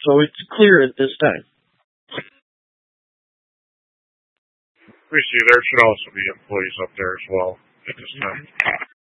So it's clear at this time. We see there should also be employees up there as well at this time.